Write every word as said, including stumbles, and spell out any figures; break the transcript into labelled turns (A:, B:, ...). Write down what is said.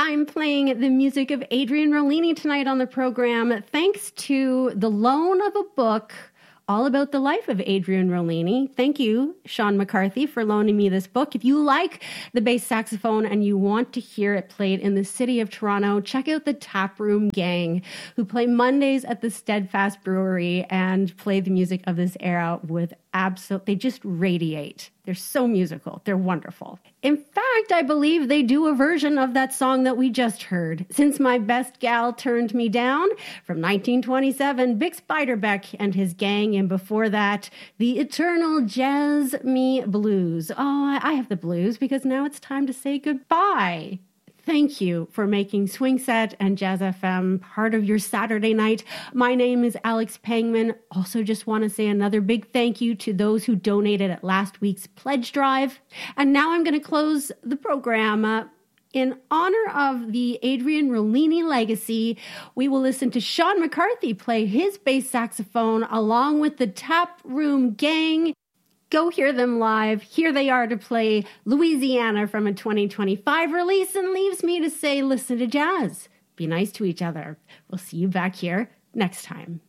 A: I'm playing the music of Adrian Rollini tonight on the program, thanks to the loan of a book all about the life of Adrian Rollini. Thank you, Sean McCarthy, for loaning me this book. If you like the bass saxophone and you want to hear it played in the city of Toronto, check out the Taproom Gang, who play Mondays at the Steadfast Brewery and play the music of this era with absolute, they just radiate. They're so musical. They're wonderful. In fact, I believe they do a version of that song that we just heard, Since My Best Gal Turned Me Down, from nineteen twenty-seven, Bix Beiderbecke and his gang, and before that, the eternal Jazz Me Blues. Oh, I have the blues because now it's time to say goodbye. Thank you for making Swing Set and Jazz F M part of your Saturday night. My name is Alex Pangman. Also just want to say another big thank you to those who donated at last week's pledge drive. And now I'm going to close the program. Uh, in honor of the Adrian Rollini legacy, we will listen to Sean McCarthy play his bass saxophone along with the Taproom Gang. Go hear them live. Here they are to play Louisiana from a twenty twenty-five release, and leaves me to say, listen to jazz. Be nice to each other. We'll see you back here next time.